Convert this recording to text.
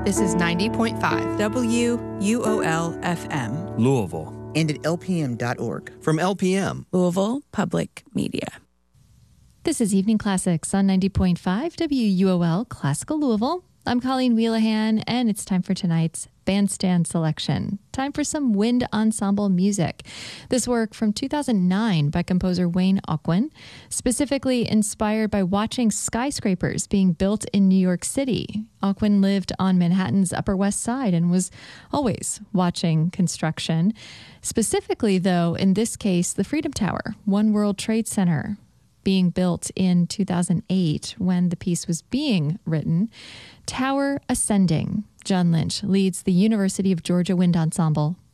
This is 90.5 WUOL-FM. Louisville. And at lpm.org. From LPM. Louisville Public Media. This is Evening Classics on 90.5 WUOL Classical Louisville. I'm Colleen Wheelahan, and it's time for tonight's Bandstand Selection. Time for some wind ensemble music. This work from 2009 by composer Wayne Aucoin, specifically inspired by watching skyscrapers being built in New York City. Aucoin lived on Manhattan's Upper West Side and was always watching construction. Specifically, though, in this case, the Freedom Tower, One World Trade Center, being built in 2008 when the piece was being written. Tower Ascending. John Lynch leads the University of Georgia Wind Ensemble